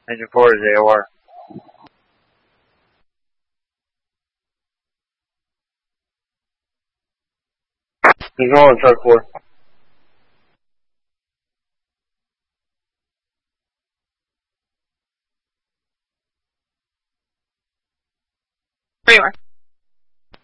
Engine 4 is AOR. Control on truck 4. Where you are.